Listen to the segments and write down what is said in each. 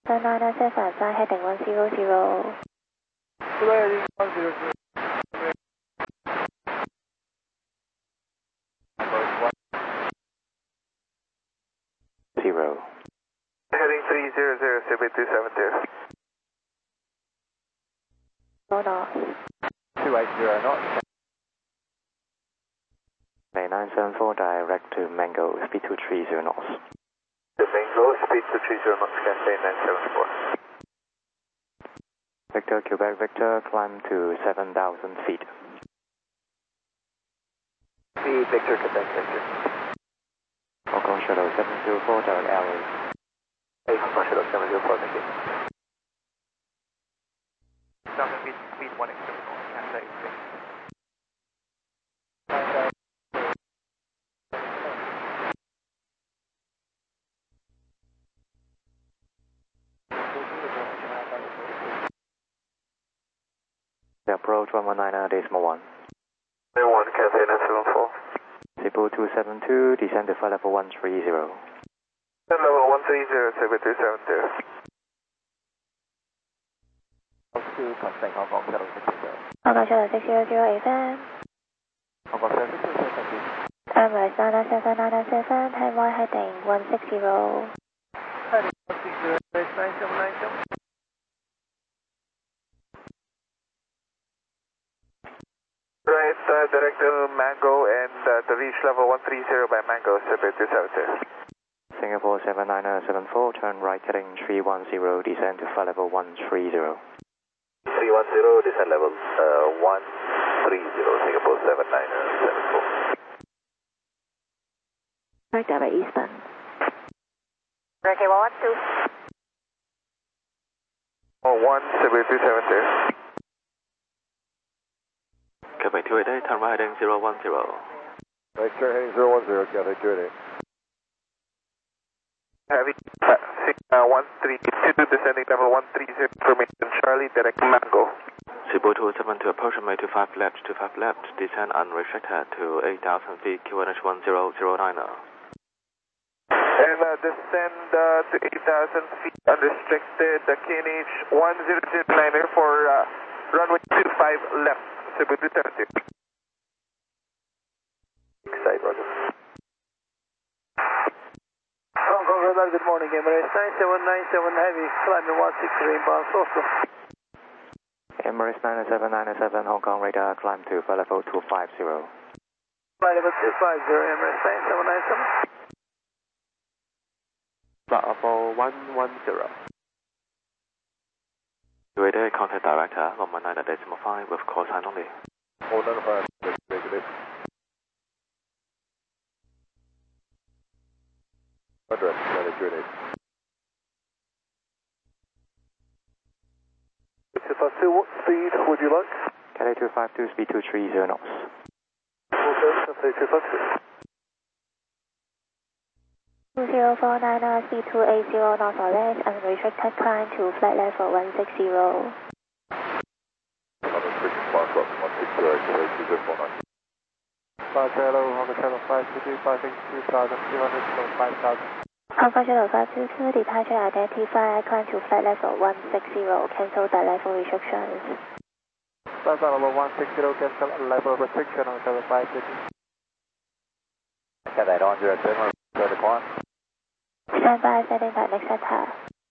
997, fly heading 100. Fly heading 100. Heading 300, Subway 270. Go north. 280 knots. 974 direct to Mango, speed 230 knots. The Mango, speed 230 knots, Cathay 974. Victor, Quebec Victor, climb to 7,000 feet. Speed Victor, Quebec Victor. Hong Kong Shuttle 704, direct LA. Hey, Hong Kong Shuttle 704, thank you. 7 feet, speed 180, Cathay 6. Approach 119.1. 1, Cathay 974. Cebu 272, descend to flight level 130. Descend level 130, Cebu 272. Hong Kong Shuttle 600. Hong Kong Shuttle 600, AFM. Hong Kong Shuttle 600, thank you. Emirates 997, Hanwha heading 160. Heading 160, base 9797. Right, direct to Mango and to reach level 130 by Mango, Cebu 270. Singapore 79074, turn right heading 310, descend to flight level 130. 310, descend level 130, Singapore 79074. Direct direct Eastern. Okay, 112. 1, Cebu 270. Quebec 288, turn right heading 010. Right, turn heading 010, Cathay 288. Heavy 132, descending level 130, information Charlie, direct Mango. Cebu 272, approach runway 25 left, descend unrestricted to 8,000 feet, QNH 1009. And descend to 8,000 feet unrestricted, QNH 1009 for runway 25 left, Cebu 270. Side, Roger. Hong Kong Radar, good morning, Emirates 9797 Heavy, climbing 160 inbound, Oslo. Emirates 99797, Hong Kong radar, climb to flight level 250. Flight level 250, Emirates 9797. Flight level 110. 288, contact director, 119.5 with call sign only. 195, negative. Address, Cathay 252, what speed would you like? Cathay 252, speed 230 knots. Okay, Cathay 252. 2049, speed 280 knots or less, unrestricted climb to flight level 160. Unrestricted climb up 160, Cathay 2049. 5 hello, Hong Kong Channel 522, 2,200, 5,000. Hong Kong Shuttle 522, departure identified, climb to flight level 160, cancel the level restrictions. Flight level 160, cancel level restriction on Shuttle 522. Cathay 107, go to climb. Stand by, setting by next attack.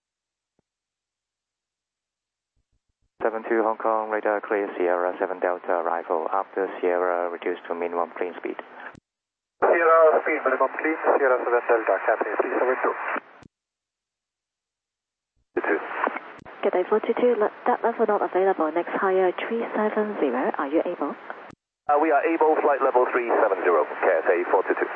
72 Hong Kong radar clear Sierra 7 Delta arrival after Sierra reduced to minimum clean speed. Sierra speed minimum clean, Sierra 7 Delta, Cathay 372. 2. Cathay 422, that level not available. Next higher 370, are you able? We are able, flight level 370, Cathay 422.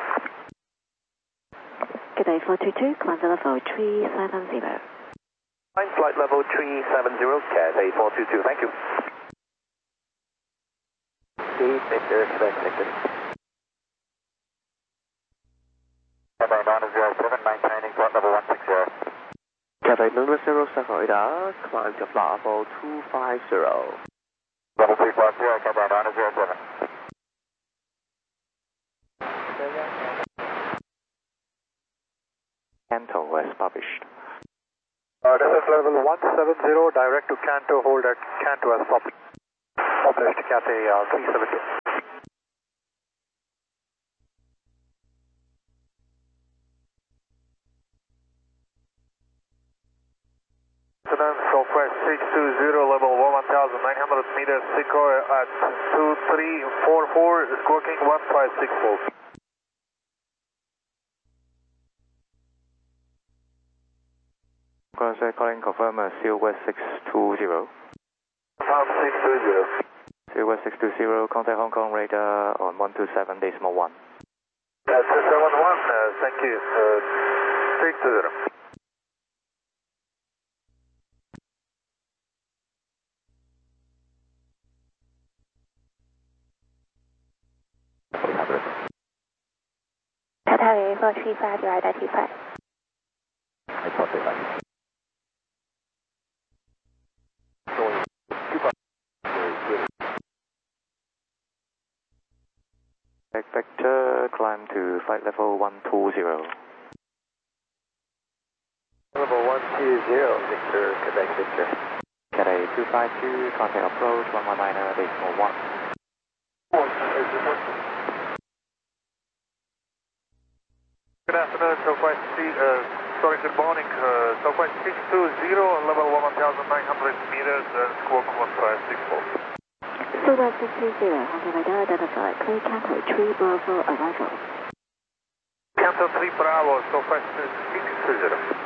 Cathay 422, climb to level 370. Flight level 370, Cathay 422, thank you. Speed, Victor, Quebec, Victor. Cathay 907, maintaining flight level 160. Cathay 907 radar, climb to flight level 250. Level 250, Cathay 907. Canto as published. This is level 170, direct to Canto, hold at Canto as published, Cathay 372. Southwest 620, level 1900 meters, Sequoia at 2344, squawking 1564. Contact calling confirm Silwest 620. 620. Silwest 620, contact Hong Kong radar on 127.1. 271, thank you. 620. Tata 435, you are identified. I thought they like it. Vector climb to flight level 120. Level 120, Victor, Quebec Victor. Cathay 252, contact approach 119.1. Good afternoon, Southwest good morning, Southwest 620, level 1900 meters, squawk 1564. Silwest 620, Hong Kong radar identified, clear Canto 3 Bravo arrival. Canto 3 Bravo, Southwest 620.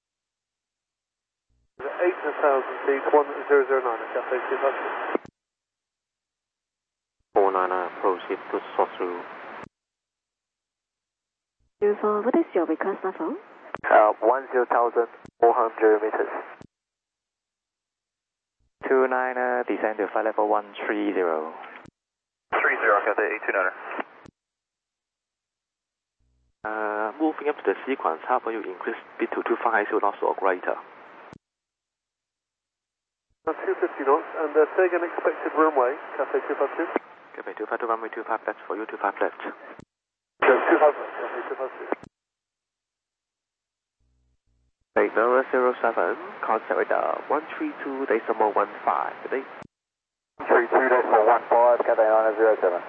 8,000 feet, 1009, Cathay 252. 49, proceed to Sosuru. Beautiful. What is your request level? 10,400 meters. 29, descend to flight level 130. 30, Cathay 829. Moving up to the sequence, how about you increase speed to 250 knots or greater? 250 knots, and take an expected runway, Cathay 252. Cathay 252, runway 25 left for you, 25 left. 250, Cathay 252. Radar 07, contact radar 132.15 today. 32.15, Cathay 907.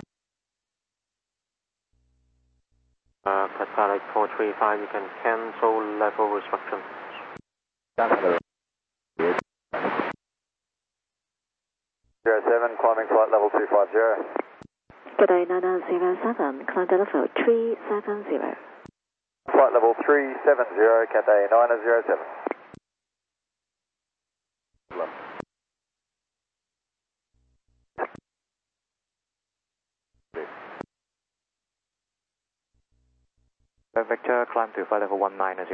Cathay 435, you can cancel level restriction. 07, climbing flight level 250. Cathay 907, climb to level 370. Flight level 370, Cathay 907. Vector climb to flight level 190.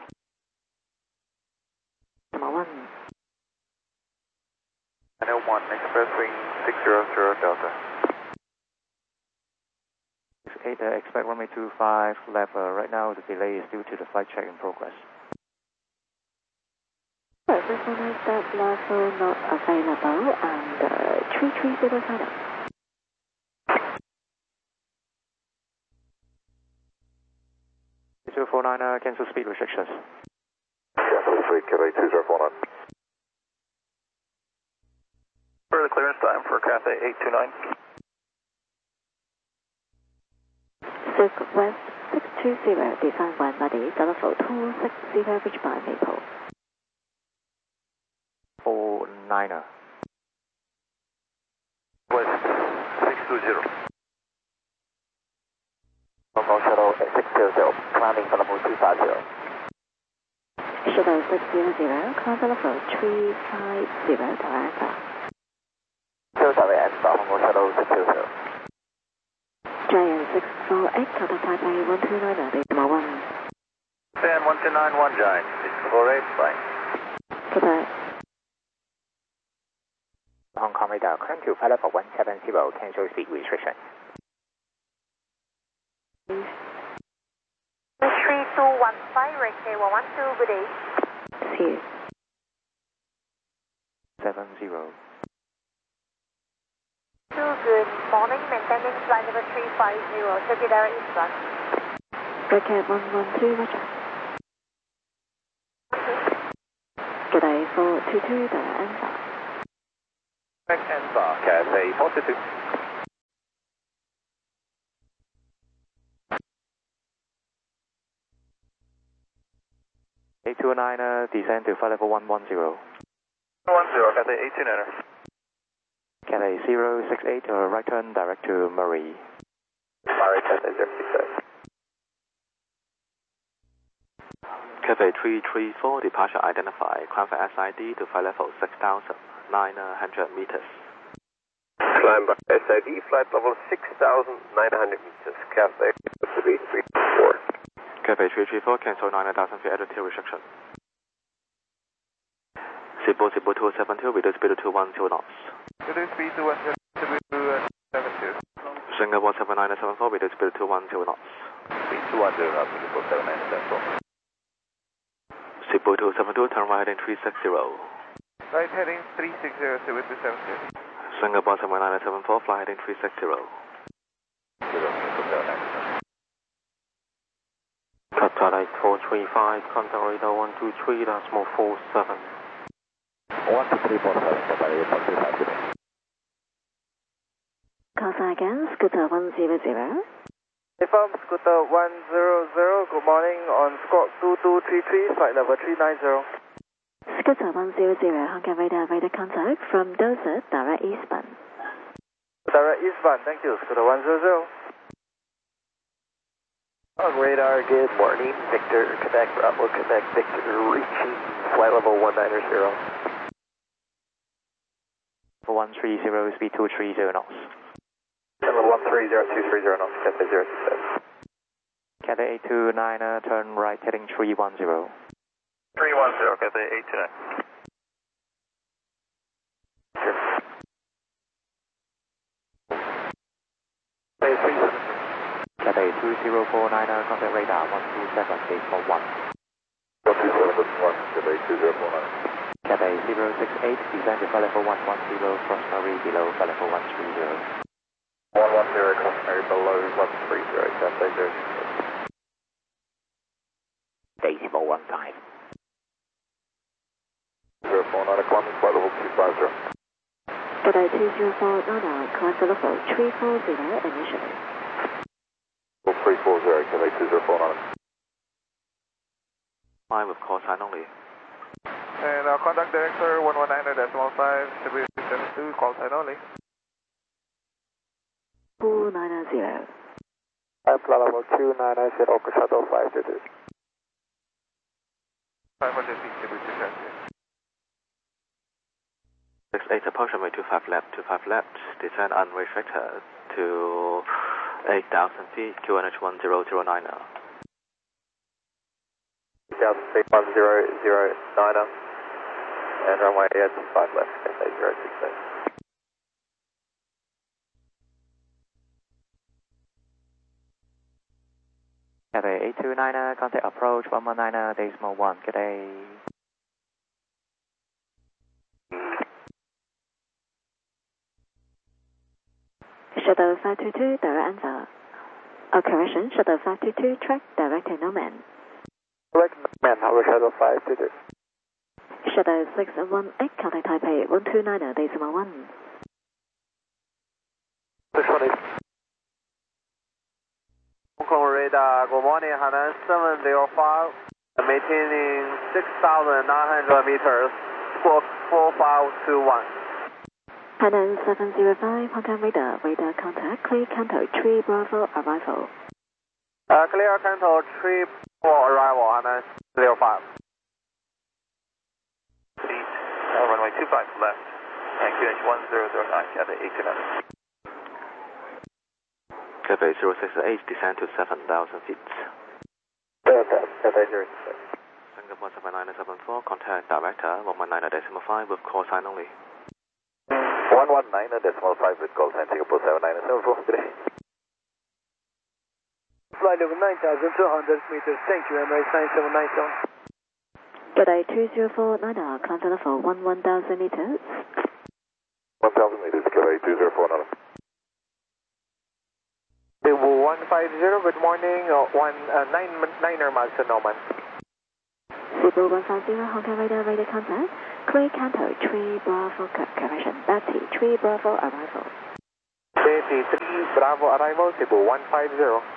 Number 1. Channel 1, express wing 600 Delta. 8, expect runway 25 left. Right now the delay is due to the flight check in progress. Right, this one is that level not available and 330 final. 249, cancel speed restrictions. Cancel speed, Cathay 2049. Further clearance time for Cathay 829. Southwest 620, design 1 body, level 260, reach by Maple. 49. West 620. Hong Kong Shuttle 600, climbing for level 250. Shuttle 600, climb to level 350, direct. Total answer, Hong Kong Shuttle 600. Giant 648, contact Taipei 129, number 1. Fan 1291, Giant 648, fine. Quebec. Hong Kong radar, climb to flight level 170, cancel speed restriction. 3215, Recce 112, good day. See you. 70. Good morning, maintaining flight level 350, Turkey direct eastbound. Recce 113, roger. Cathay 422 direct answer. Direct answer, Cathay 422. A29er, descend to flight level 110. 110, Cathay 829er. Cathay 068, right turn direct to Murray. Murray, Cathay 068. Cathay 334, departure identified. Climb for SID to flight level 6,900 meters. Climb by SID, flight level 6,900 meters. Cathay 334. Cathay 334, cancel 9,000 feet altitude restriction. Cebu 272, reduce speed to 210 knots. Reduce speed to 272. Singapore 17974, reduce speed to 210 knots. Speed 210 knots, Singapore 7974. Cebu 272, turn right heading 360. Right heading 360, Cebu 272. Singapore 17974, fly heading 360. Qatar 8435, contact radar 123, decimal 47. 12347, Qatar 8435 today. Call sign again, Scooter 100. Confirm Scooter 100, good morning on squawk 2233, flight level 390. Scooter 100, Hong Kong radar contact from Dorset, direct eastbound. Direct eastbound, thank you, Scooter 100. On radar, good morning, Victor, Quebec, Bravo, Quebec, Victor, reaching flight level 190. For 130, speed 230 knots. Level 130, 230 knots, Cathay 067. Cathay 829er, turn right heading 310. 310, Cathay 829. Cathay 2049er, contact radar 127.1. 127.1, Cathay 2049. Cathay 068, descend to flight level 110, cross Murray below flight level 130. 110, cross Murray below 130, Cathay 068. Decimal 15. 049, climbing flight level 250. Cathay 2049, climb for level 340 initially. 340, Cathay 2049. Flying with call sign only. And contact director 119.5, Cebu 72, call sign only. 290. Flight level 290, Oka Shuttle 522. 500 feet, Cebu 270. 68 approach runway 25 left, 25 left, descend unrestricted to 8,000 feet, QNH 1009. 8,000 feet, 1009, and runway 25 left, Cathay 068. Cathay 829er, contact approach 119er, decimal 1. Cathay. Shuttle 522, direct answer. Correction, Shuttle 522, track direct to Noman. Direct man, Harbor Shuttle 522. Shuttle 618, contact Taipei 129er, decimal 1. 620. Hong Kong radar, good morning, Hainan 705, maintaining 6,900 meters, squawk 4521. Hainan 705, Hong Kong radar contact, clear Canto 3 Bravo arrival. Clear Canto 3 for arrival, Hainan 05. Seat, runway 25 left, and QNH 1009, Cathay 829. Cathay 068, descend to 7,000 feet. Cathay 068. Singapore 7974, contact director 119.5 with call sign only. 119.5 with call sign Singapore 7974 today. Flight level 9,200 meters, thank you, Emirates 9797. Cathay 2049, climb to level 1000 meters. 1,000 meters, Cathay 2049. Cebu 150, good morning, 9er miles to Noman. Cebu Table 150 Hong Kong radar contact. Clear Canto 3 Bravo correction. Betty 3 Bravo arrival. Betty 3 Bravo arrival, table 150.